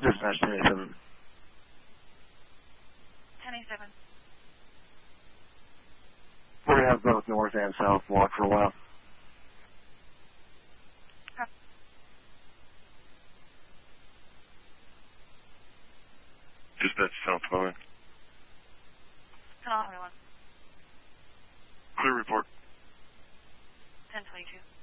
Dispatch 1087. 1087. We're going to have both north and south walk for a while. Dispatch south line. Hello, everyone. Clear report. 1022.